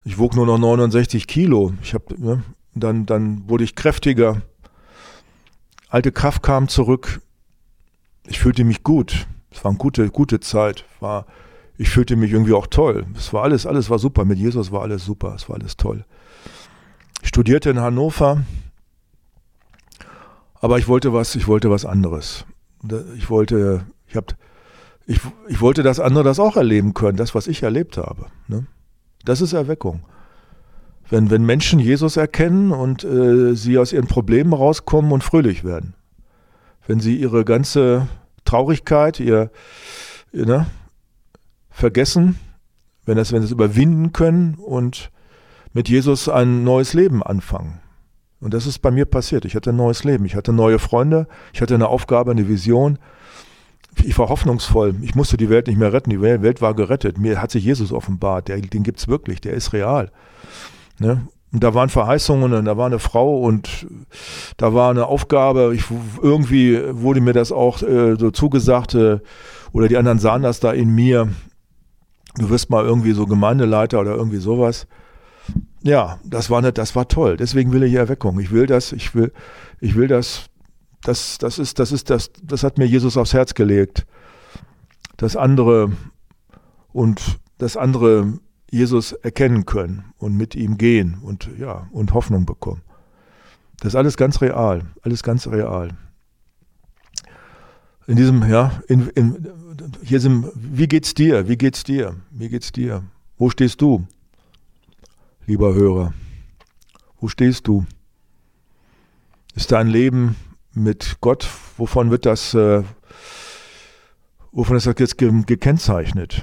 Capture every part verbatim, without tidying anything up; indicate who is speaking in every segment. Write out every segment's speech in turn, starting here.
Speaker 1: ich wog nur noch neunundsechzig Kilo. Ich hab, ne, dann, dann wurde ich kräftiger. Alte Kraft kam zurück. Ich fühlte mich gut. Es war eine gute, gute Zeit. War, ich fühlte mich irgendwie auch toll. Es war alles, alles war super. Mit Jesus war alles super. Es war alles toll. Ich studierte in Hannover. Aber ich wollte was, ich wollte was anderes. Ich wollte, ich hab, ich, ich wollte, dass andere das auch erleben können, das, was ich erlebt habe. Ne? Das ist Erweckung. Wenn, wenn Menschen Jesus erkennen und äh, sie aus ihren Problemen rauskommen und fröhlich werden. Wenn sie ihre ganze Traurigkeit, ihr, ihr ne, vergessen, wenn das, wenn sie es überwinden können und mit Jesus ein neues Leben anfangen. Und das ist bei mir passiert. Ich hatte ein neues Leben. Ich hatte neue Freunde. Ich hatte eine Aufgabe, eine Vision. Ich war hoffnungsvoll. Ich musste die Welt nicht mehr retten. Die Welt war gerettet. Mir hat sich Jesus offenbart. Der, den gibt es wirklich. Der ist real. Ne? Und da waren Verheißungen und da war eine Frau und da war eine Aufgabe. Ich, irgendwie wurde mir das auch äh, so zugesagt äh, oder die anderen sahen das da in mir. Du wirst mal irgendwie so Gemeindeleiter oder irgendwie sowas. Ja, das war nicht, das war toll. Deswegen will ich Erweckung. Ich will das, ich will, ich will das, das, das ist, das ist, das, das hat mir Jesus aufs Herz gelegt. Das andere und das andere Jesus erkennen können und mit ihm gehen und ja, und Hoffnung bekommen. Das ist alles ganz real, alles ganz real. In diesem, ja, in, in, hier sind, wie geht's dir? Wie geht's dir? Wie geht's dir? Wo stehst du? Lieber Hörer, wo stehst du? Ist dein Leben mit Gott, wovon wird das, äh, wovon ist das jetzt ge- gekennzeichnet?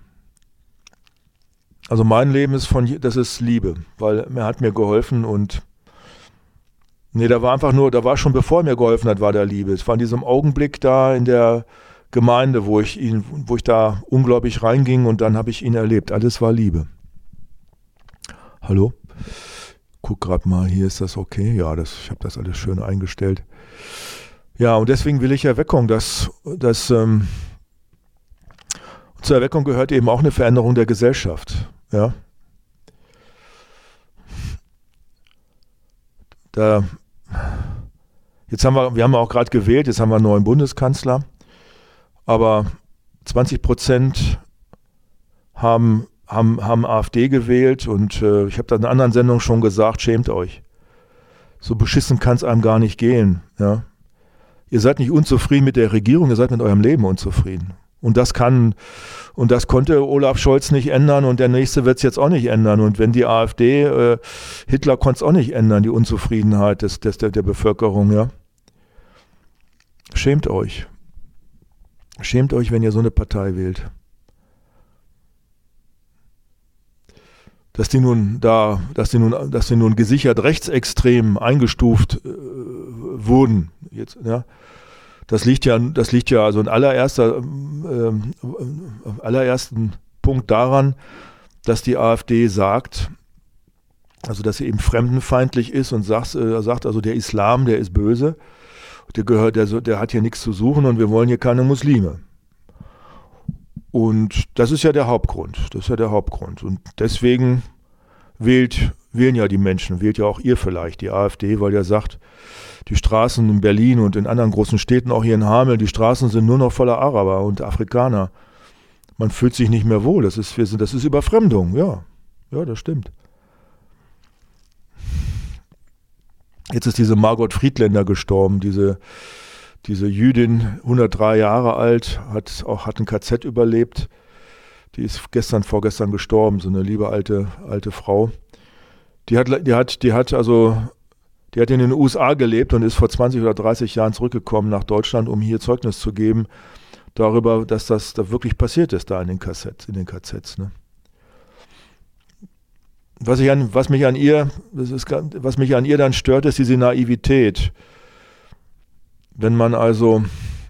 Speaker 1: Also mein Leben ist von, das ist Liebe, weil er hat mir geholfen und nee, da war einfach nur, da war schon bevor er mir geholfen hat, war da Liebe. Es war in diesem Augenblick da in der Gemeinde, wo ich ihn, wo ich da unglaublich reinging und dann habe ich ihn erlebt. Alles war Liebe. Hallo? Guck gerade mal, hier ist das okay? Ja, das, ich habe das alles schön eingestellt. Ja, und deswegen will ich Erweckung, dass, dass ähm, zur Erweckung gehört eben auch eine Veränderung der Gesellschaft. Ja. Da, jetzt haben wir, wir haben auch gerade gewählt, jetzt haben wir einen neuen Bundeskanzler, aber zwanzig Prozent haben Haben, haben AfD gewählt und äh, ich habe da in einer anderen Sendung schon gesagt, schämt euch. So beschissen kann es einem gar nicht gehen. Ja? Ihr seid nicht unzufrieden mit der Regierung, ihr seid mit eurem Leben unzufrieden. Und das kann, und das konnte Olaf Scholz nicht ändern und der nächste wird es jetzt auch nicht ändern. Und wenn die AfD, äh, Hitler konnte es auch nicht ändern, die Unzufriedenheit des, des, der, der Bevölkerung. Ja? Schämt euch. Schämt euch, wenn ihr so eine Partei wählt. Dass die nun da, dass die nun, dass die nun gesichert rechtsextrem eingestuft äh, wurden. Jetzt, ja, das liegt ja, das liegt ja also in allererster, äh, allerersten Punkt daran, dass die AfD sagt, also dass sie eben fremdenfeindlich ist und sagt, äh, sagt also der Islam, der ist böse, der gehört, der, der hat hier nichts zu suchen und wir wollen hier keine Muslime. Und das ist ja der Hauptgrund. Das ist ja der Hauptgrund. Und deswegen wählt, wählen ja die Menschen, wählt ja auch ihr vielleicht die AfD, weil ihr sagt, die Straßen in Berlin und in anderen großen Städten, auch hier in Hameln, die Straßen sind nur noch voller Araber und Afrikaner. Man fühlt sich nicht mehr wohl. Das ist, wir sind, das ist Überfremdung. Ja, ja, das stimmt. Jetzt ist diese Margot Friedländer gestorben, diese Diese Jüdin, hundertdrei Jahre alt, hat auch hat ein K Z überlebt. Die ist gestern, vorgestern gestorben, so eine liebe alte, alte Frau. Die hat, die hat, die hat also, die hat in den U S A gelebt und ist vor zwanzig oder dreißig Jahren zurückgekommen nach Deutschland, um hier Zeugnis zu geben darüber, dass das da wirklich passiert ist da in den K Z, in den K Zs. Ne? Was ich an, was mich an ihr, das ist, was mich an ihr dann stört, ist diese Naivität. Wenn man also,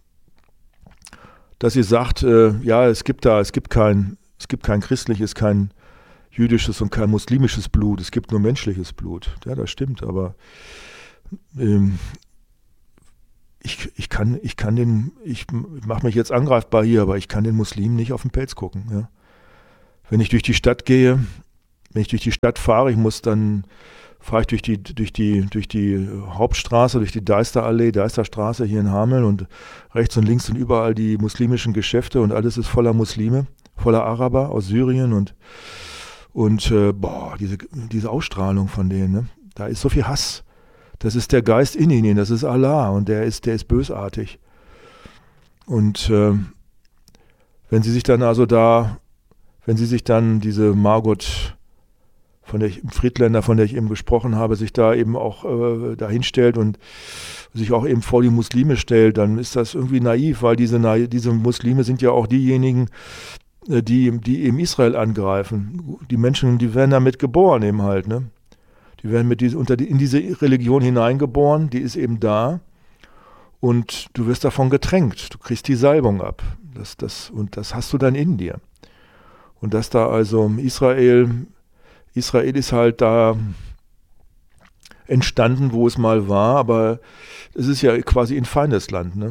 Speaker 1: dass sie sagt, äh, ja, es gibt da, es gibt kein, es gibt kein christliches, kein jüdisches und kein muslimisches Blut, es gibt nur menschliches Blut. Ja, das stimmt, aber ähm, ich, ich kann, ich kann den, ich mache mich jetzt angreifbar hier, aber ich kann den Muslimen nicht auf den Pelz gucken. Ja. Wenn ich durch die Stadt gehe, wenn ich durch die Stadt fahre, ich muss dann, fahre ich durch die, durch die, durch die Hauptstraße, durch die Deisterallee, Deisterstraße hier in Hameln und rechts und links sind überall die muslimischen Geschäfte und alles ist voller Muslime, voller Araber aus Syrien und, und äh, boah, diese, diese Ausstrahlung von denen, ne? Da ist so viel Hass. Das ist der Geist in ihnen, das ist Allah und der ist, der ist bösartig. Und äh, wenn sie sich dann also da, wenn sie sich dann diese Margot von der ich, Friedländer, von der ich eben gesprochen habe, sich da eben auch äh, dahin stellt und sich auch eben vor die Muslime stellt, dann ist das irgendwie naiv, weil diese, diese Muslime sind ja auch diejenigen, äh, die, die eben Israel angreifen. Die Menschen, die werden damit geboren eben halt, ne? Die werden mit diese, unter die, in diese Religion hineingeboren, die ist eben da und du wirst davon getränkt, du kriegst die Salbung ab. Das, das, und das hast du dann in dir. Und dass da also Israel, Israel ist halt da entstanden, wo es mal war, aber es ist ja quasi ein Feindesland, ne?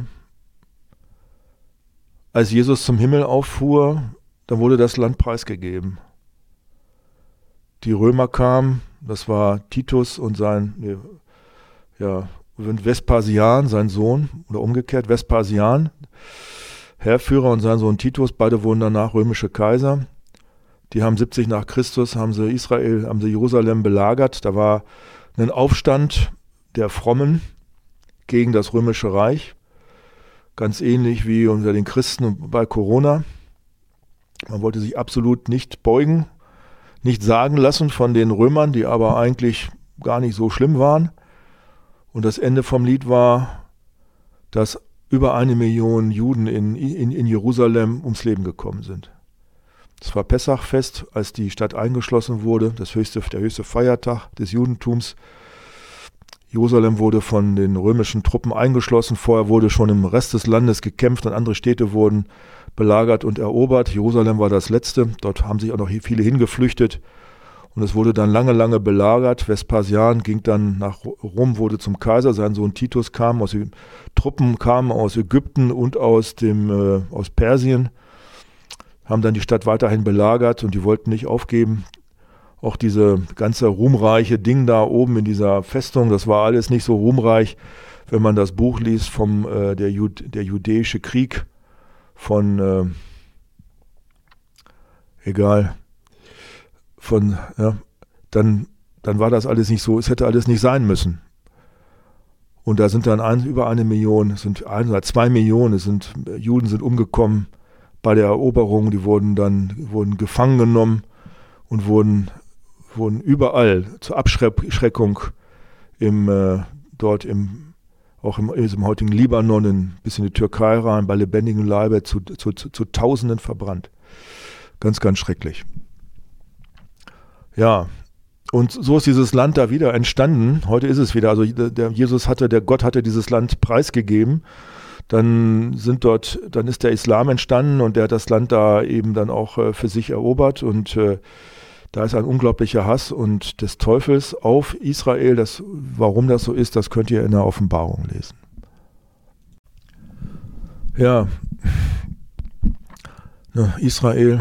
Speaker 1: Als Jesus zum Himmel auffuhr, da wurde das Land preisgegeben. Die Römer kamen, das war Titus und sein, nee, ja, Vespasian, sein Sohn, oder umgekehrt, Vespasian, Heerführer und sein Sohn Titus, beide wurden danach römische Kaiser. Die haben siebzig nach Christus, haben sie Israel, haben sie Jerusalem belagert. Da war ein Aufstand der Frommen gegen das römische Reich. Ganz ähnlich wie unter den Christen bei Corona. Man wollte sich absolut nicht beugen, nicht sagen lassen von den Römern, die aber eigentlich gar nicht so schlimm waren. Und das Ende vom Lied war, dass über eine Million Juden in, in, in Jerusalem ums Leben gekommen sind. Es war Pessachfest, als die Stadt eingeschlossen wurde, das höchste, der höchste Feiertag des Judentums. Jerusalem wurde von den römischen Truppen eingeschlossen. Vorher wurde schon im Rest des Landes gekämpft und andere Städte wurden belagert und erobert. Jerusalem war das letzte. Dort haben sich auch noch viele hingeflüchtet. Und es wurde dann lange, lange belagert. Vespasian ging dann nach Rom, wurde zum Kaiser. Sein Sohn Titus kam aus den Truppen, kamen aus Ägypten und aus, dem, äh, aus Persien, haben dann die Stadt weiterhin belagert und die wollten nicht aufgeben. Auch diese ganze ruhmreiche Ding da oben in dieser Festung, das war alles nicht so ruhmreich, wenn man das Buch liest vom äh, der, Jud, der Judäische Krieg von, äh, egal, von, ja, dann, dann war das alles nicht so, es hätte alles nicht sein müssen. Und da sind dann ein, über eine Million, es sind ein oder zwei Millionen, es sind, Juden sind umgekommen bei der Eroberung, die wurden dann wurden gefangen genommen und wurden, wurden überall zur Abschreckung im, äh, dort im, auch im, im heutigen Libanon, in, bis in die Türkei rein, bei lebendigem Leibe zu, zu, zu, zu Tausenden verbrannt. Ganz, ganz schrecklich. Ja, und so ist dieses Land da wieder entstanden. Heute ist es wieder, also der Jesus hatte, der Gott hatte dieses Land preisgegeben. Dann sind dort, dann ist der Islam entstanden und der hat das Land da eben dann auch äh, für sich erobert und äh, da ist ein unglaublicher Hass und des Teufels auf Israel. Das, warum das so ist, das könnt ihr in der Offenbarung lesen. Ja, ne, Israel.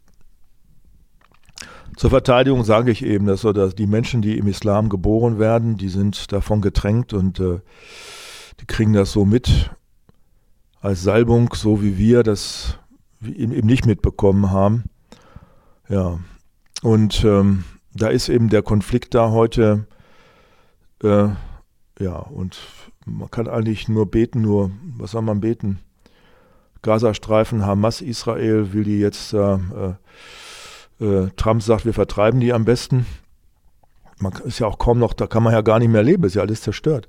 Speaker 1: Zur Verteidigung sage ich eben, dass, so, dass die Menschen, die im Islam geboren werden, die sind davon getränkt und äh, die kriegen das so mit als Salbung, so wie wir das eben nicht mitbekommen haben. Ja, und ähm, da ist eben der Konflikt da heute, äh, ja, und man kann eigentlich nur beten, nur, was soll man beten? Gazastreifen, Hamas, Israel will die jetzt, äh, äh, Trump sagt, wir vertreiben die am besten. Man ist ja auch kaum noch, da kann man ja gar nicht mehr leben, ist ja alles zerstört.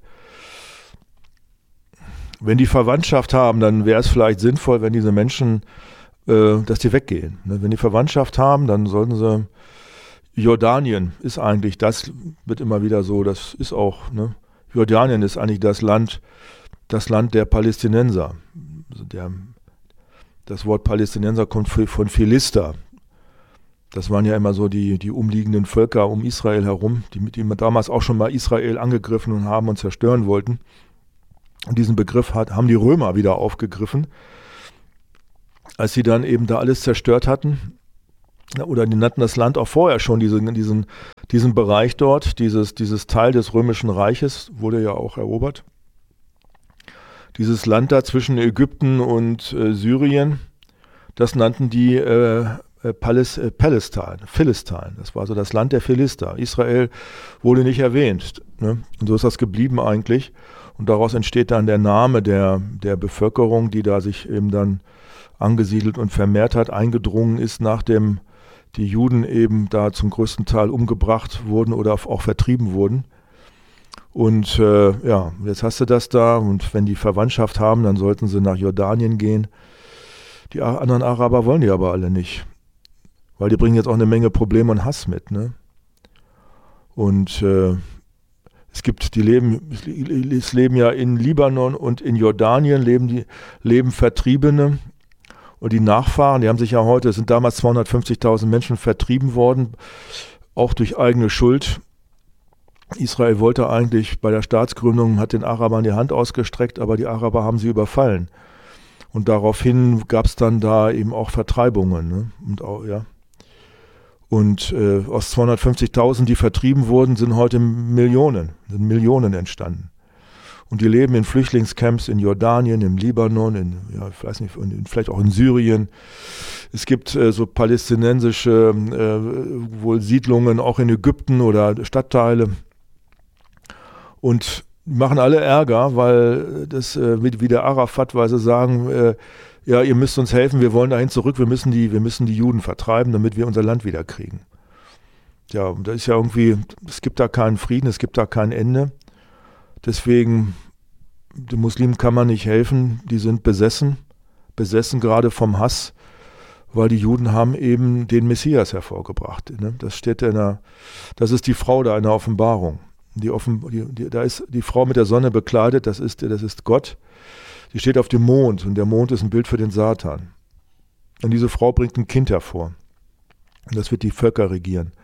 Speaker 1: Wenn die Verwandtschaft haben, dann wäre es vielleicht sinnvoll, wenn diese Menschen, äh, dass die weggehen. Ne? Wenn die Verwandtschaft haben, dann sollten sie, Jordanien ist eigentlich, das wird immer wieder so, das ist auch, ne? Jordanien ist eigentlich das Land, das Land der Palästinenser. Also der, das Wort Palästinenser kommt von Philister. Das waren ja immer so die, die umliegenden Völker um Israel herum, die mit ihm damals auch schon mal Israel angegriffen und haben und zerstören wollten. Und diesen Begriff hat, haben die Römer wieder aufgegriffen, als sie dann eben da alles zerstört hatten. oder die nannten das Land auch vorher schon, diesen, diesen, diesen Bereich dort, dieses, dieses Teil des Römischen Reiches wurde ja auch erobert. Dieses Land da zwischen Ägypten und äh, Syrien, das nannten die äh, äh, Palis, äh, Palästin, Philistin. Das war so das Land der Philister. Israel wurde nicht erwähnt. Ne? Und so ist das geblieben eigentlich. Und daraus entsteht dann der Name der, der Bevölkerung, die da sich eben dann angesiedelt und vermehrt hat, eingedrungen ist, nachdem die Juden eben da zum größten Teil umgebracht wurden oder auch vertrieben wurden. Und äh, ja, jetzt hast du das da und wenn die Verwandtschaft haben, dann sollten sie nach Jordanien gehen. Die anderen Araber wollen die aber alle nicht, weil die bringen jetzt auch eine Menge Probleme und Hass mit. Ne? Und äh, es gibt, die leben, es leben ja in Libanon und in Jordanien leben die leben Vertriebene. Und die Nachfahren, die haben sich ja heute, es sind damals zweihundertfünfzigtausend Menschen vertrieben worden, auch durch eigene Schuld. Israel wollte eigentlich bei der Staatsgründung, hat den Arabern die Hand ausgestreckt, aber die Araber haben sie überfallen. Und daraufhin gab es dann da eben auch Vertreibungen. Ne? Und, auch, ja. Und äh, aus zweihundertfünfzigtausend, die vertrieben wurden, sind heute Millionen, sind Millionen entstanden. Und die leben in Flüchtlingscamps in Jordanien, im Libanon, in, ja, ich weiß nicht, in, vielleicht auch in Syrien. Es gibt äh, so palästinensische äh, wohl Siedlungen auch in Ägypten oder Stadtteile. Und die machen alle Ärger, weil das, äh, wie, wie der Arafat, weil sie sagen, äh, ja, ihr müsst uns helfen, wir wollen dahin zurück, wir müssen die, wir müssen die Juden vertreiben, damit wir unser Land wieder kriegen. Ja, und das ist ja irgendwie, es gibt da keinen Frieden, es gibt da kein Ende. Deswegen, den Muslimen kann man nicht helfen, die sind besessen, besessen gerade vom Hass, weil die Juden haben eben den Messias hervorgebracht. Ne? Das steht in der, das ist die Frau da in der Offenbarung. Die Offen, die, die, da ist die Frau mit der Sonne bekleidet, das ist, das ist Gott. Die steht auf dem Mond und der Mond ist ein Bild für den Satan. Und diese Frau bringt ein Kind hervor. Und das wird die Völker regieren.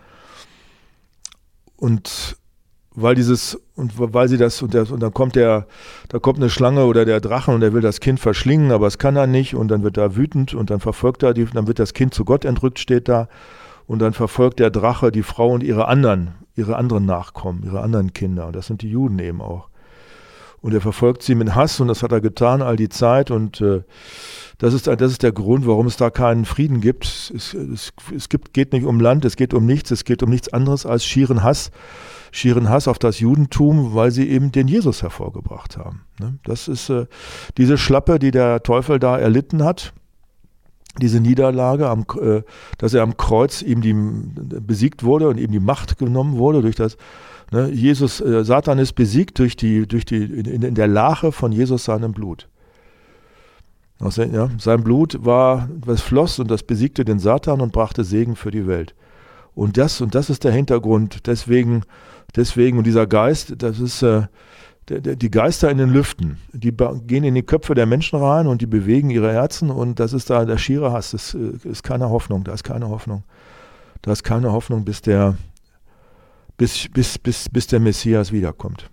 Speaker 1: Und weil dieses, und weil sie das, und, der, und dann kommt der, da kommt eine Schlange oder der Drachen und der will das Kind verschlingen, aber es kann er nicht und dann wird er wütend und dann verfolgt er, die, dann wird das Kind zu Gott entrückt, steht da, und dann verfolgt der Drache die Frau und ihre anderen, ihre anderen Nachkommen, ihre anderen Kinder, und das sind die Juden eben auch. Und er verfolgt sie mit Hass und das hat er getan all die Zeit und äh, das ist, das ist der Grund, warum es da keinen Frieden gibt. Es, es, es gibt, geht nicht um Land, es geht um nichts, es geht um nichts anderes als schieren Hass, schieren Hass auf das Judentum, weil sie eben den Jesus hervorgebracht haben. Ne? Das ist äh, diese Schlappe, die der Teufel da erlitten hat, diese Niederlage, am, äh, dass er am Kreuz ihm die, besiegt wurde und ihm die Macht genommen wurde durch das. Ne? Jesus, äh, Satan ist besiegt durch die, durch die, in, in der Lache von Jesus seinem Blut. Also, ja, sein Blut war, was floss und das besiegte den Satan und brachte Segen für die Welt. Und das, und das ist der Hintergrund. Deswegen, deswegen, und dieser Geist, das ist äh, der, der, die Geister in den Lüften, die gehen in die Köpfe der Menschen rein und die bewegen ihre Herzen und das ist da der schiere Hass. Das äh, ist keine Hoffnung, da ist keine Hoffnung. Da ist keine Hoffnung, bis der, bis, bis, bis, bis der Messias wiederkommt.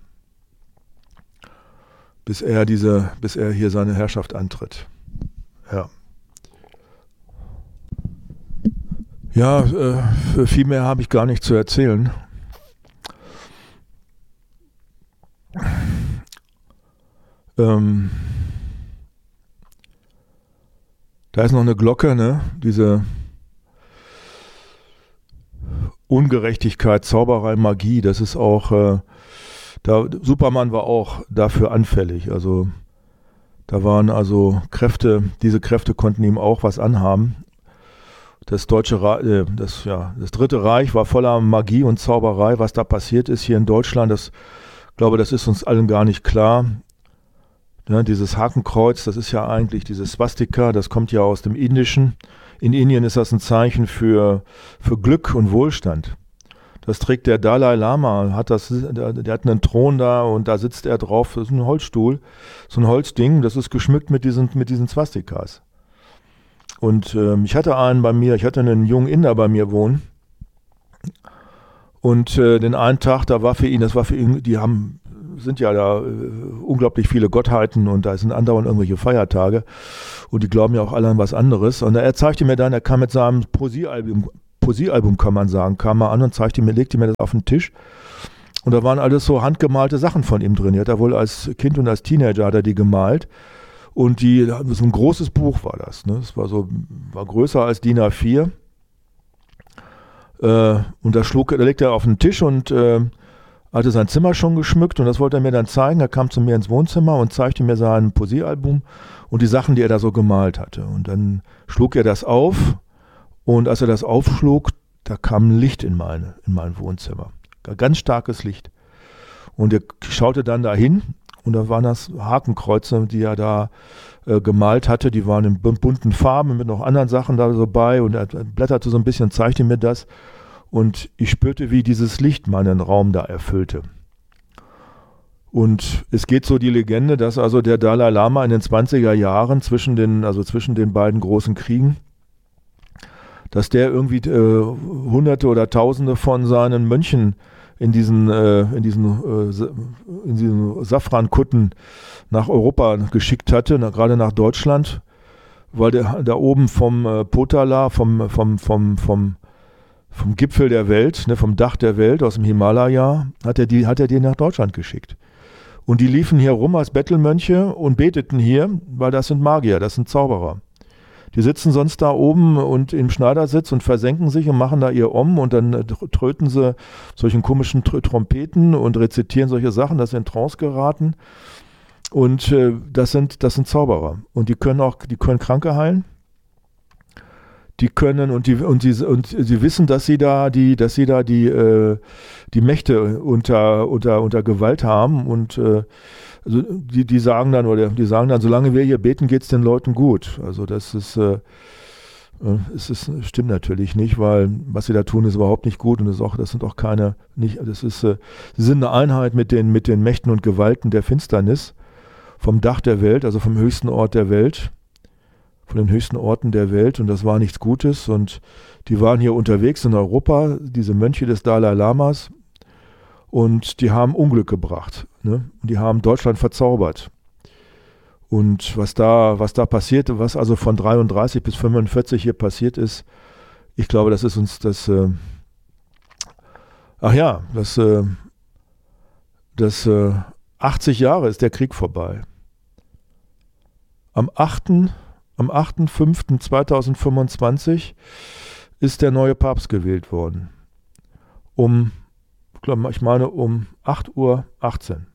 Speaker 1: Bis er diese, bis er hier seine Herrschaft antritt. Ja. Ja, äh, viel mehr habe ich gar nicht zu erzählen. Ähm, da ist noch eine Glocke, ne? Diese Ungerechtigkeit, Zauberei, Magie, das ist auch, äh, da, Superman war auch dafür anfällig. Also da waren also Kräfte, diese Kräfte konnten ihm auch was anhaben. Das deutsche äh, das, ja, das Dritte Reich war voller Magie und Zauberei. Was da passiert ist hier in Deutschland, das glaube, das ist uns allen gar nicht klar. Ja, dieses Hakenkreuz, das ist ja eigentlich dieses Swastika, das kommt ja aus dem Indischen. In Indien ist das ein Zeichen für, für Glück und Wohlstand. Das trägt der Dalai Lama, hat das, der, der hat einen Thron da und da sitzt er drauf, das ist ein Holzstuhl, so ein Holzding, das ist geschmückt mit diesen, mit diesen Swastikas. Und ähm, ich hatte einen bei mir, ich hatte einen jungen Inder bei mir wohnen und äh, den einen Tag, da war für ihn, das war für ihn, die haben sind ja da äh, unglaublich viele Gottheiten und da sind andauernd irgendwelche Feiertage und die glauben ja auch alle an was anderes. Und er zeigte mir dann, er kam mit seinem Poesiealbum, Poesiealbum kann man sagen, kam mal an und zeigte mir, legte mir das auf den Tisch. Und da waren alles so handgemalte Sachen von ihm drin. Er hat er wohl als Kind und als Teenager hat er die gemalt. Und die, so ein großes Buch war das. Ne? Das war so, war größer als D I N A vier. Äh, und da schlug, da legte er auf den Tisch und äh, hatte sein Zimmer schon geschmückt und das wollte er mir dann zeigen. Er kam zu mir ins Wohnzimmer und zeigte mir sein Poesiealbum und die Sachen, die er da so gemalt hatte. Und dann schlug er das auf und als er das aufschlug, da kam Licht in, meine, in mein Wohnzimmer. Ganz starkes Licht. Und er schaute dann dahin und da waren das Hakenkreuze, die er da äh, gemalt hatte. Die waren in bunten Farben mit noch anderen Sachen da so bei und er blätterte so ein bisschen, zeigte mir das. Und ich spürte, wie dieses Licht meinen Raum da erfüllte. Und es geht so die Legende, dass also der Dalai Lama in den zwanziger Jahren zwischen den, also zwischen den beiden großen Kriegen, dass der irgendwie äh, Hunderte oder Tausende von seinen Mönchen in diesen, äh, in diesen, äh, in diesen Safrankutten nach Europa geschickt hatte, na, gerade nach Deutschland, weil der da oben vom äh, Potala, vom, vom, vom, vom, vom Gipfel der Welt, ne, vom Dach der Welt aus dem Himalaya, hat er die, hat er die nach Deutschland geschickt. Und die liefen hier rum als Bettelmönche und beteten hier, weil das sind Magier, das sind Zauberer. Die sitzen sonst da oben und im Schneidersitz und versenken sich und machen da ihr Om und dann tröten sie solchen komischen Tr- Trompeten und rezitieren solche Sachen, dass sie in Trance geraten. Und äh, das sind, das sind Zauberer. Und die können auch, die können Kranke heilen. Die können und die und sie und sie wissen, dass sie da die, dass sie da die äh, die Mächte unter unter unter Gewalt haben und äh, also die die sagen dann oder die sagen dann, solange wir hier beten, geht's den Leuten gut. Also das ist äh, es ist stimmt natürlich nicht, weil was sie da tun ist überhaupt nicht gut und das ist auch das sind auch keine nicht das ist äh, sie sind eine Einheit mit den mit den Mächten und Gewalten der Finsternis vom Dach der Welt, also vom höchsten Ort der Welt. Von den höchsten Orten der Welt und das war nichts Gutes und die waren hier unterwegs in Europa, diese Mönche des Dalai Lamas und die haben Unglück gebracht, ne? Und die haben Deutschland verzaubert und was da, was da passierte, was also von dreiunddreißig bis fünfundvierzig hier passiert ist, ich glaube, das ist uns das, äh, ach ja, das, äh, das äh, achtzig Jahre ist der Krieg vorbei. Am achten Am achter fünfter zweitausendfünfundzwanzig ist der neue Papst gewählt worden. Um, ich meine um acht Uhr achtzehn.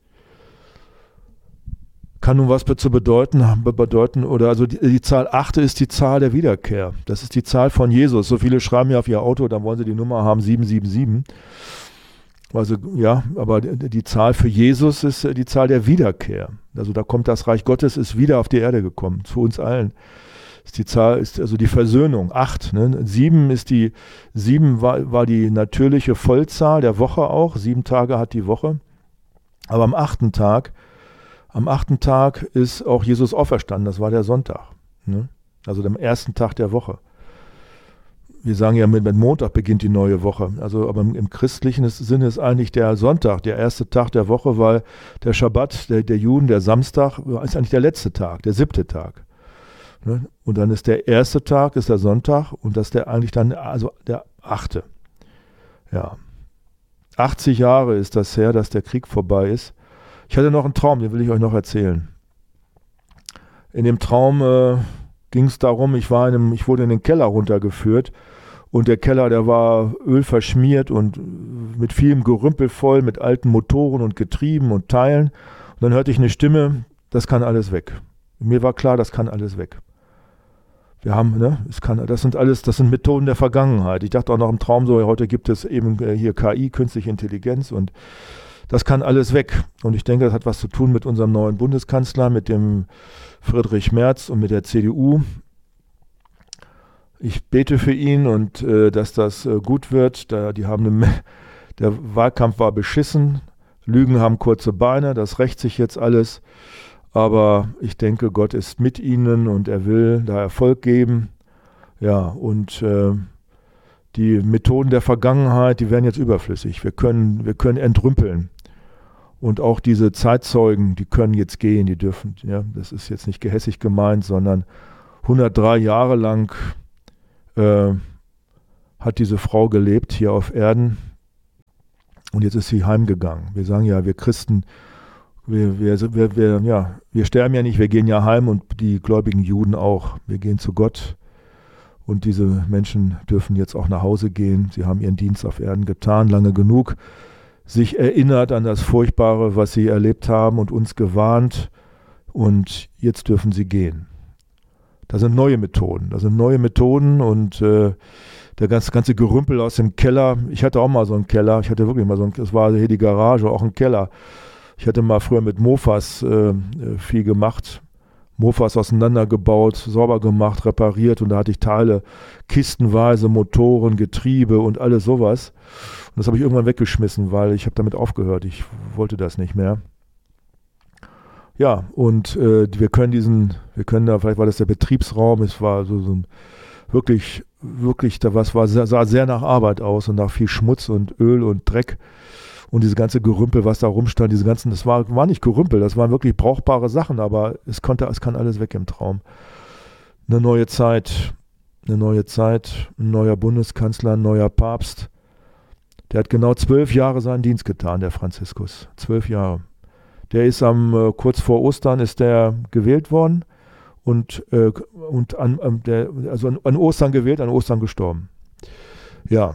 Speaker 1: Kann nun was zu bedeuten, bedeuten oder also die, die Zahl acht ist die Zahl der Wiederkehr. Das ist die Zahl von Jesus. So viele schreiben ja auf ihr Auto, dann wollen sie die Nummer haben sieben sieben sieben. Also ja, aber die, die Zahl für Jesus ist die Zahl der Wiederkehr. Also da kommt das Reich Gottes, ist wieder auf die Erde gekommen, zu uns allen. Ist die Zahl ist also die Versöhnung, acht. Ne? Sieben ist die, sieben war, war die natürliche Vollzahl der Woche auch. Sieben Tage hat die Woche. Aber am achten Tag, am achten Tag ist auch Jesus auferstanden. Das war der Sonntag. Ne? Also am ersten Tag der Woche. Wir sagen ja, mit, mit Montag beginnt die neue Woche. Also, aber im, im christlichen Sinne ist eigentlich der Sonntag der erste Tag der Woche, weil der Schabbat, der, der Juden, der Samstag, ist eigentlich der letzte Tag, der siebte Tag. Ne? Und dann ist der erste Tag, ist der Sonntag und das ist der eigentlich dann, also der achte. Ja. achtzig Jahre ist das her, dass der Krieg vorbei ist. Ich hatte noch einen Traum, den will ich euch noch erzählen. In dem Traum äh, ging es darum, ich war in einem, ich wurde in den Keller runtergeführt. Und der Keller, der war ölverschmiert und mit vielem Gerümpel voll, mit alten Motoren und Getrieben und Teilen. Und dann hörte ich eine Stimme, das kann alles weg. Mir war klar, das kann alles weg. Wir haben, ne, es kann, das sind alles, das sind Methoden der Vergangenheit. Ich dachte auch noch im Traum so, heute gibt es eben hier K I, künstliche Intelligenz und das kann alles weg. Und ich denke, das hat was zu tun mit unserem neuen Bundeskanzler, mit dem Friedrich Merz und mit der C D U. Ich bete für ihn und äh, dass das äh, gut wird. Da, die haben eine, der Wahlkampf war beschissen, Lügen haben kurze Beine, das rächt sich jetzt alles. Aber ich denke, Gott ist mit ihnen und er will da Erfolg geben. Ja, und äh, die Methoden der Vergangenheit, die werden jetzt überflüssig. Wir können, wir können entrümpeln. Und auch diese Zeitzeugen, die können jetzt gehen, die dürfen, ja, das ist jetzt nicht gehässig gemeint, sondern hundertdrei Jahre lang äh, hat diese Frau gelebt hier auf Erden und jetzt ist sie heimgegangen. Wir sagen ja, wir Christen, wir, wir, wir, wir, ja, wir sterben ja nicht, wir gehen ja heim und die gläubigen Juden auch. Wir gehen zu Gott und diese Menschen dürfen jetzt auch nach Hause gehen. Sie haben ihren Dienst auf Erden getan, lange genug, sich erinnert an das Furchtbare, was sie erlebt haben und uns gewarnt und jetzt dürfen sie gehen. Das sind neue Methoden, das sind neue Methoden und äh, der ganze, ganze Gerümpel aus dem Keller, ich hatte auch mal so einen Keller, ich hatte wirklich mal so einen, das war hier die Garage, auch ein Keller. Ich hatte mal früher mit Mofas äh, viel gemacht, Mofas auseinandergebaut, sauber gemacht, repariert und da hatte ich Teile, kistenweise, Motoren, Getriebe und alles sowas. Und das habe ich irgendwann weggeschmissen, weil ich habe damit aufgehört, ich wollte das nicht mehr. Ja, und äh, wir können diesen, wir können da, vielleicht war das der Betriebsraum, es war so, so ein wirklich, wirklich, da was war, sah sehr nach Arbeit aus und nach viel Schmutz und Öl und Dreck und diese ganze Gerümpel, was da rumstand, diese ganzen, das war, war nicht Gerümpel, das waren wirklich brauchbare Sachen, aber es konnte, es kann alles weg im Traum. Eine neue Zeit, eine neue Zeit, ein neuer Bundeskanzler, ein neuer Papst, der hat genau zwölf Jahre seinen Dienst getan, der Franziskus, zwölf Jahre. Der ist am, äh, kurz vor Ostern ist der gewählt worden und, äh, und an, an, der, also an, an Ostern gewählt, an Ostern gestorben. Ja.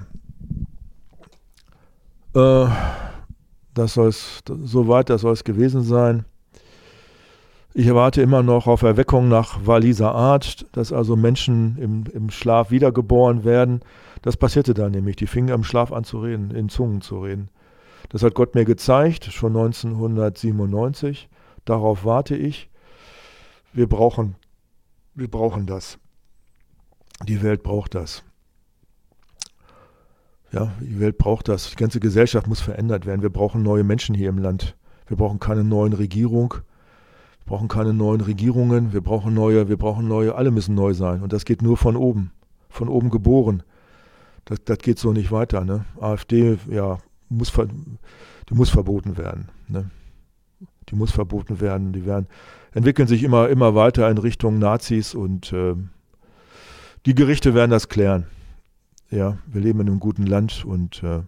Speaker 1: Äh, das soll es, soweit, das soll es gewesen sein. Ich erwarte immer noch auf Erweckung nach Walliser Art, dass also Menschen im, im Schlaf wiedergeboren werden. Das passierte da nämlich. Die fingen im Schlaf an zu reden, in Zungen zu reden. Das hat Gott mir gezeigt, schon neunzehnhundertsiebenundneunzig. Darauf warte ich. Wir brauchen, wir brauchen das. Die Welt braucht das. Ja, die Welt braucht das. Die ganze Gesellschaft muss verändert werden. Wir brauchen neue Menschen hier im Land. Wir brauchen keine neuen Regierung. Wir brauchen keine neuen Regierungen. Wir brauchen neue, wir brauchen neue, alle müssen neu sein. Und das geht nur von oben. Von oben geboren. Das, das geht so nicht weiter. Ne? AfD, ja, muss, ver, die muss verboten werden. Ne? Die muss verboten werden. Die werden, entwickeln sich immer, immer weiter in Richtung Nazis und äh, die Gerichte werden das klären. Ja, wir leben in einem guten Land und äh,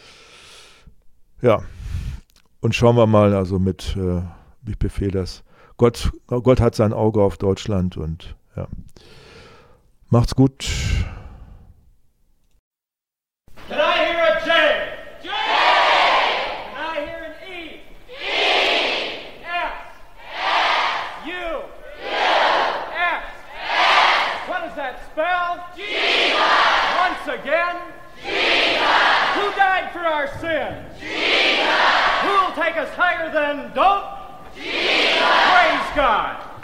Speaker 1: ja, und schauen wir mal, also mit, äh, ich befehle das. Gott, Gott hat sein Auge auf Deutschland und ja. Macht's gut.
Speaker 2: Can I hear a J? J! Can I hear an E? E! S! S! U! U! X! X! What does that spell? Jesus! Once again? Jesus! Who died for our sins? Jesus! Who'll take us higher than dope?